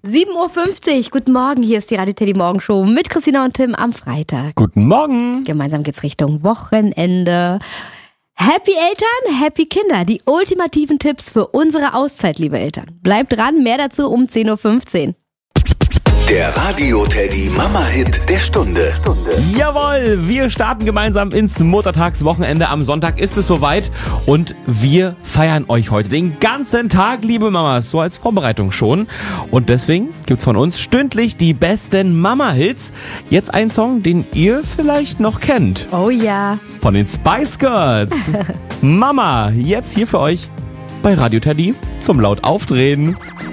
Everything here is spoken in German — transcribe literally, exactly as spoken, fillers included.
sieben Uhr fünfzig, guten Morgen, hier ist die Radio Teddy Morgenshow mit Christina und Tim am Freitag. Guten Morgen. Gemeinsam geht's Richtung Wochenende. Happy Eltern, happy Kinder, die ultimativen Tipps für unsere Auszeit, liebe Eltern. Bleibt dran, mehr dazu um zehn Uhr fünfzehn. Der Radio Teddy Mama-Hit der Stunde. Jawohl, wir starten gemeinsam ins Muttertagswochenende. Am Sonntag ist es soweit und wir feiern euch heute den ganzen Tag, liebe Mamas, so als Vorbereitung schon. Und deswegen gibt's von uns stündlich die besten Mama-Hits. Jetzt ein Song, den ihr vielleicht noch kennt. Oh ja. Von den Spice Girls. Mama, jetzt hier für euch bei Radio Teddy zum laut aufdrehen.